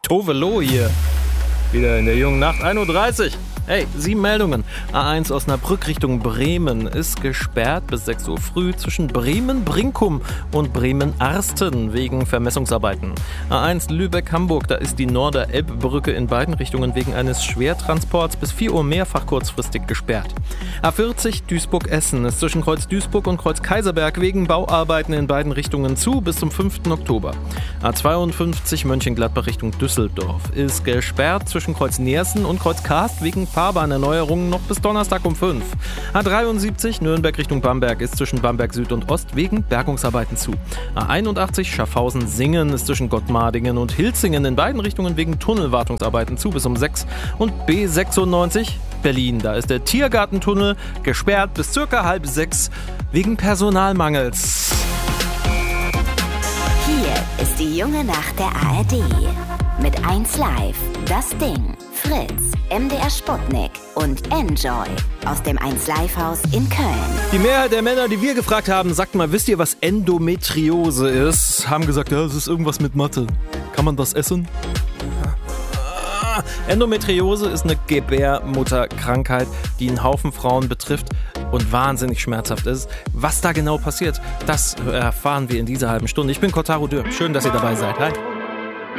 Tovelo hier. Wieder in der jungen Nacht, 1:30 Uhr. Hey, 7 Meldungen. A1 Osnabrück Richtung Bremen ist gesperrt bis 6 Uhr früh zwischen Bremen-Brinkum und Bremen-Arsten wegen Vermessungsarbeiten. A1 Lübeck-Hamburg, da ist die Norder-Elb-Brücke in beiden Richtungen wegen eines Schwertransports bis 4 Uhr mehrfach kurzfristig gesperrt. A40 Duisburg-Essen ist zwischen Kreuz Duisburg und Kreuz Kaiserberg wegen Bauarbeiten in beiden Richtungen zu bis zum 5. Oktober. A52 Mönchengladbach Richtung Düsseldorf ist gesperrt zwischen Kreuz Neersen und Kreuz Karst wegen Fahrbahnerneuerungen noch bis Donnerstag um 5. A73 Nürnberg Richtung Bamberg ist zwischen Bamberg Süd und Ost wegen Bergungsarbeiten zu. A81 Schaffhausen-Singen ist zwischen Gottmardingen und Hilzingen in beiden Richtungen wegen Tunnelwartungsarbeiten zu bis um 6. Und B96 Berlin, da ist der Tiergartentunnel gesperrt bis circa 5:30 wegen Personalmangels. Hier ist die junge Nacht der ARD. Mit 1 Live, Das Ding, Fritz, MDR Sputnik und Enjoy aus dem 1 Live Haus in Köln. Die Mehrheit der Männer, die wir gefragt haben, sagt mal, wisst ihr, was Endometriose ist? Haben gesagt, ja, das ist irgendwas mit Mathe. Kann man das essen? Endometriose ist eine Gebärmutterkrankheit, die einen Haufen Frauen betrifft und wahnsinnig schmerzhaft ist. Was da genau passiert, das erfahren wir in dieser halben Stunde. Ich bin Kotaro Dürr. Schön, dass ihr dabei seid. Hi.